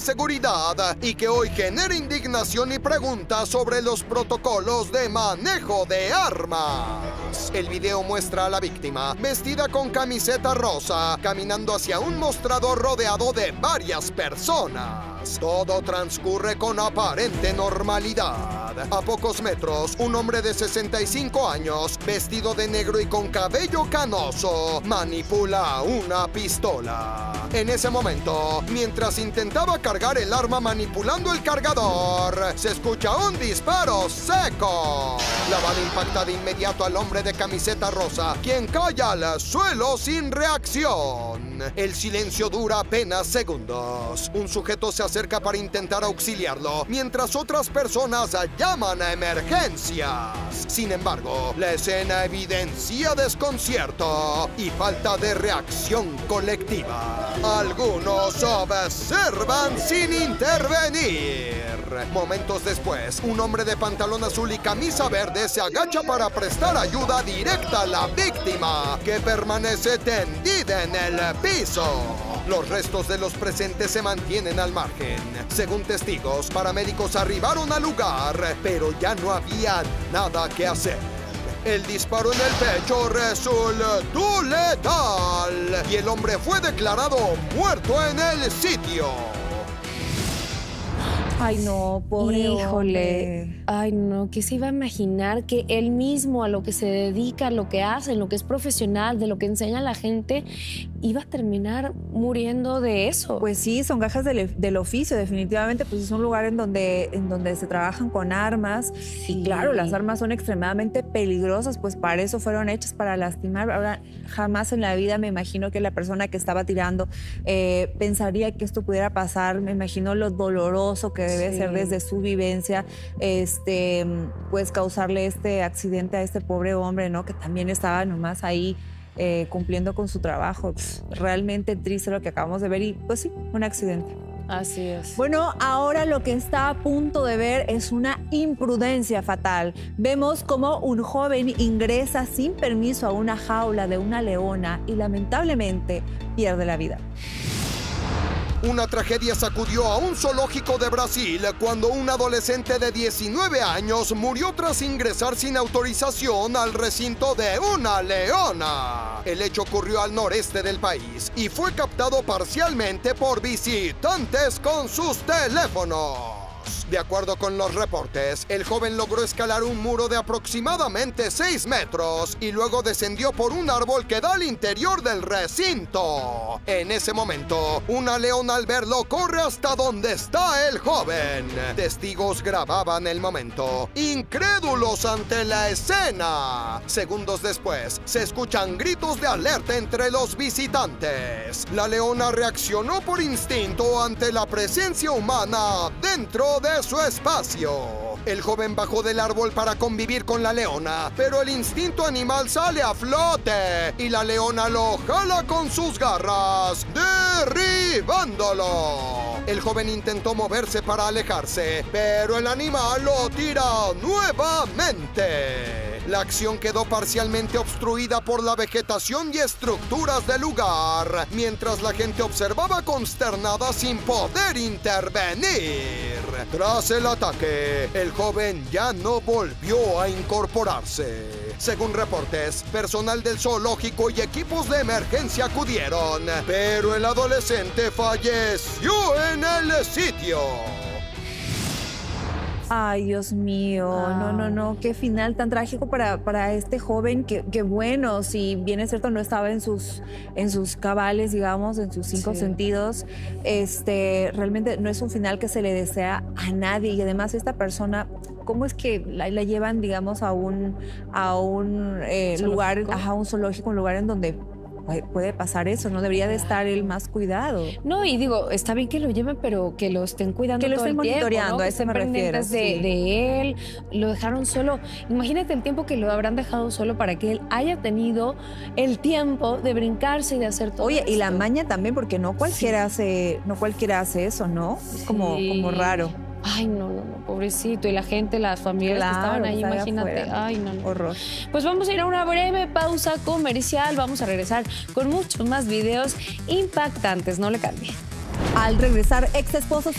seguridad y que hoy genera indignación y preguntas sobre los protocolos de manejo de armas. El video muestra a la víctima vestida con camiseta rosa, caminando hacia un mostrador rodeado de varias personas. Todo transcurre con aparente normalidad. A pocos metros, un hombre de 65 años, vestido de negro y con cabello canoso, manipula una pistola. En ese momento, mientras intentaba cargar el arma manipulando el cargador, se escucha un disparo seco. La bala impacta de inmediato al hombre de camiseta rosa, quien cae al suelo sin reacción. El silencio dura apenas segundos. Un sujeto se acerca para intentar auxiliarlo, mientras otras personas llaman a emergencias. Sin embargo, la escena evidencia desconcierto y falta de reacción colectiva. Algunos observan sin intervenir. Momentos después, un hombre de pantalón azul y camisa verde se agacha para prestar ayuda directa a la víctima, que permanece tendida en el piso. Los restos de los presentes se mantienen al margen. Según testigos, paramédicos arribaron al lugar, pero ya no había nada que hacer. El disparo en el pecho resultó letal y el hombre fue declarado muerto en el sitio. Ay, no, pobre Híjole, hombre. ay, no, ¿qué se iba a imaginar que él mismo, a lo que se dedica, a lo que hace, en lo que es profesional, de lo que enseña a la gente, iba a terminar muriendo de eso? Pues sí, son gajas del oficio, definitivamente, pues es un lugar en donde se trabajan con armas. Sí. Y claro, las armas son extremadamente peligrosas, pues para eso fueron hechas, para lastimar. Ahora, jamás en la vida me imagino que la persona que estaba tirando pensaría que esto pudiera pasar. Me imagino lo doloroso que debe ser desde su vivencia, pues causarle este accidente a este pobre hombre, ¿no? Que también estaba nomás ahí cumpliendo con su trabajo. Realmente triste lo que acabamos de ver y pues sí, un accidente. Así es. Bueno, ahora lo que está a punto de ver es una imprudencia fatal. Vemos cómo un joven ingresa sin permiso a una jaula de una leona y lamentablemente pierde la vida. Una tragedia sacudió a un zoológico de Brasil cuando un adolescente de 19 años murió tras ingresar sin autorización al recinto de una leona. El hecho ocurrió al noreste del país y fue captado parcialmente por visitantes con sus teléfonos. De acuerdo con los reportes, el joven logró escalar un muro de aproximadamente 6 metros y luego descendió por un árbol que da al interior del recinto. En ese momento, una leona al verlo corre hasta donde está el joven. Testigos grababan el momento, incrédulos ante la escena. Segundos después, se escuchan gritos de alerta entre los visitantes. La leona reaccionó por instinto ante la presencia humana dentro de su espacio. El joven bajó del árbol para convivir con la leona, pero el instinto animal sale a flote y la leona lo jala con sus garras, derribándolo. El joven intentó moverse para alejarse, pero el animal lo tira nuevamente. La acción quedó parcialmente obstruida por la vegetación y estructuras del lugar, mientras la gente observaba consternada sin poder intervenir. Tras el ataque, el joven ya no volvió a incorporarse. Según reportes, personal del zoológico y equipos de emergencia acudieron, pero el adolescente falleció en el sitio. Ay, Dios mío, no, qué final tan trágico para este joven que bueno, si bien es cierto no estaba en sus cabales, digamos, en sus 5 sentidos, realmente no es un final que se le desea a nadie. Y además esta persona, ¿cómo es que la llevan, digamos, a un lugar, a un zoológico, un lugar en donde puede pasar eso? No debería de estar él más cuidado. No, y digo, está bien que lo lleven, pero que lo estén cuidando que lo todo estén el tiempo, monitoreando, ¿no? a eso me refiero. De él, lo dejaron solo. Imagínate el tiempo que lo habrán dejado solo para que él haya tenido el tiempo de brincarse y de hacer todo. Oye, y la esto. maña también, porque no cualquiera hace eso, ¿no? Es como raro. Ay, no, pobrecito. Y la gente, las familias que estaban ahí, imagínate. Ay, no. Horror. Pues vamos a ir a una breve pausa comercial. Vamos a regresar con muchos más videos impactantes. No le cambie. Al regresar, ex esposos